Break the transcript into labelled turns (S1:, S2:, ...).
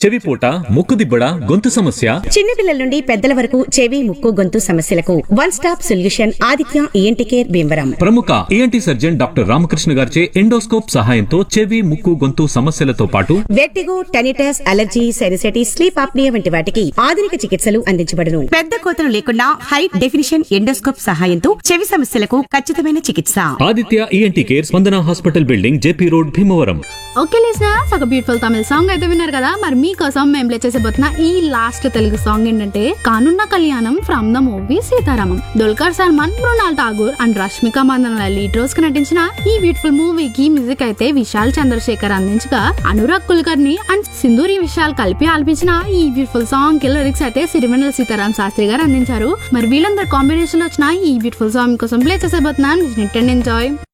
S1: చెవిపోట, ముక్కుదిబ్బడ, గొంతు సమస్య,
S2: చిన్నపిల్లల నుండి పెద్దల వరకు చెవి, ముక్కు, గొంతు సమస్యలకు one stop solution Aditya ENT care Bhimavaram.
S1: ప్రముఖ ఈఎన్టీ సర్జన్ డాక్టర్ రామకృష్ణ గారిచే ఎండోస్కోప్ సహాయంతో చెవి, ముక్కు, గొంతు సమస్యలతో పాటు
S2: vertigo, tinnitus, allergy, sinusitis, sleep apnoea వంటి వాటికి ఆధునిక చికిత్సలు అందించబడును. పెద్ద కోతలు లేకుండా హై డెఫినిషన్ ఎండోస్కోప్ సహాయంతో చెవి సమస్యలకు ఖచ్చితమైన చికిత్స.
S1: ఆదిత్య ఈఎన్టీ కేర్, స్పందన hospital building, JP road, Bhimavaram.
S3: Okay listeners, ఒక బ్యూటిఫుల్ తమిళ సాంగ్ అయితే విన్నారు కదా. మరి మీకోసం మేము ప్లే చేసేబోతున్న ఈ లాస్ట్ తెలుగు సాంగ్ ఏంటంటే కానున్న కళ్యాణం from the movie Sitaramam. Dulquer Salman, Mrunal Tagore and Rashmika Mandanna lead roles కి నటించిన ఈ బ్యూటిఫుల్ మూవీకి మ్యూజిక్ అయితే విశాల్ చంద్రశేఖర్ అందించగా, అనురాగ్ కుల్కర్ని అండ్ సింధూరి విశాల్ కలిపి ఆలపించిన ఈ బ్యూటిఫుల్ సాంగ్ కి లిరిక్స్ అయితే సిరివెన్నెల సీతారాం శాస్త్రి గారు అందించారు. మరి వీళ్ళందరూ కాంబినేషన్ లో వచ్చిన ఈ బ్యూటిఫుల్ సాంగ్ కోసం ప్లే చేసేబోతున్నాను. ఎంజాయ్.